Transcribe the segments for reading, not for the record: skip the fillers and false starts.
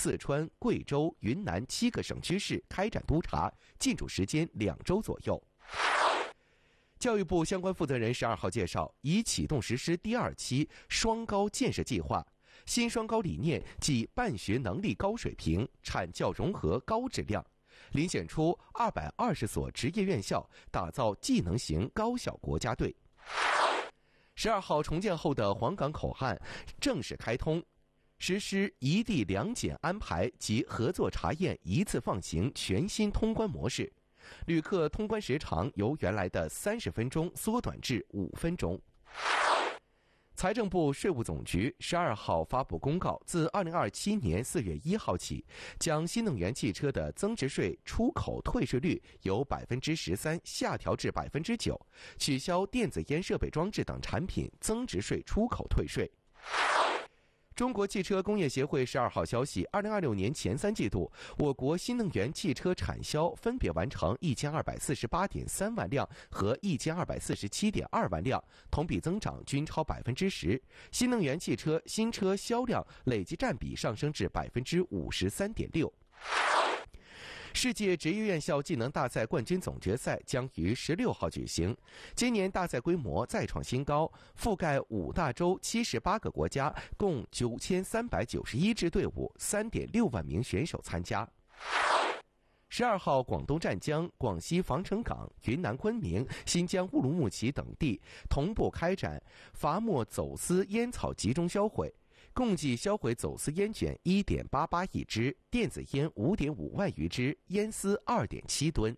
四川、贵州、云南7个省区市开展督查，进驻时间2周左右。教育部相关负责人12号介绍，已启动实施第2期双高建设计划。新双高理念即办学能力高水平、产教融合高质量，遴选出220所职业院校，打造技能型高校国家队。12号重建后的黄岗口岸正式开通，实施一地两检安排及合作查验一次放行全新通关模式，旅客通关时长由原来的30分钟缩短至5分钟。财政部、税务总局12号发布公告，自2027年4月1号起，将新能源汽车的增值税出口退税率由13%下调至9%，取消电子烟设备装置等产品增值税出口退税。中国汽车工业协会12号消息，2026年前3季度，我国新能源汽车产销分别完成1248.3万辆和1247.2万辆，同比增长均超10%。新能源汽车新车销量累计占比上升至53.6%。世界职业院校技能大赛冠军总决赛将于16号举行。今年大赛规模再创新高，覆盖5大洲78个国家，共9391支队伍，3.6万名选手参加。12号，广东湛江、广西防城港、云南昆明、新疆乌鲁木齐等地同步开展罚没走私烟草集中销毁。共计销毁走私烟卷1.88亿支，电子烟5.5万余支，烟丝2.7吨。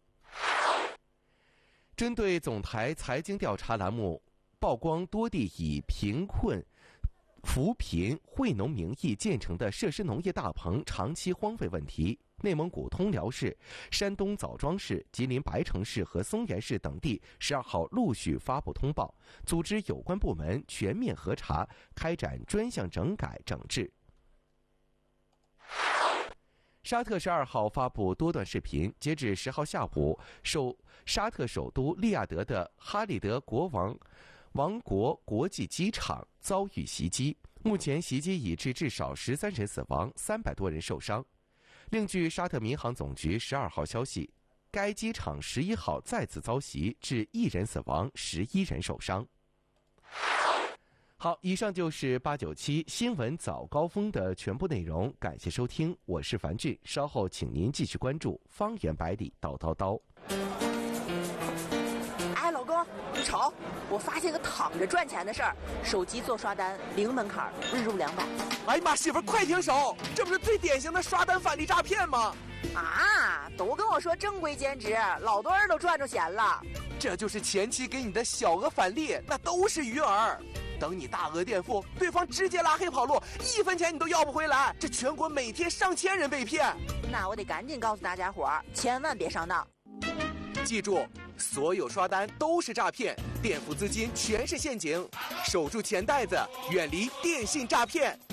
针对总台财经调查栏目曝光多地以贫困、扶贫、惠农名义建成的设施农业大棚长期荒废问题，内蒙古通辽市、山东枣庄市、吉林白城市和松原市等地12号陆续发布通报，组织有关部门全面核查，开展专项整改整治。沙特12号发布多段视频，截至10号下午，沙特首都利雅得的哈里德王国国际机场遭遇袭击，目前袭击已致至少13人死亡，300多人受伤。另据沙特民航总局12号消息，该机场11号再次遭袭，致1人死亡，11人受伤。好，以上就是897新闻早高峰的全部内容，感谢收听，我是樊俊，稍后请您继续关注方圆百里叨叨叨。 哎，老公，你瞅，我发现个躺着赚钱的事儿，手机做刷单零门槛，日入200。 哎呀妈，媳妇儿快停手！这不是最典型的刷单返利诈骗吗？ 啊，都跟我说正规兼职，老多人都赚着钱了。 这就是前期给你的小额返利，那都是鱼饵。等你大额垫付，对方直接拉黑跑路，1分钱你都要不回来。这全国每天上千人被骗。 那我得赶紧告诉大家伙儿，千万别上当。 记住，所有刷单都是诈骗，垫付资金全是陷阱，守住钱袋子，远离电信诈骗。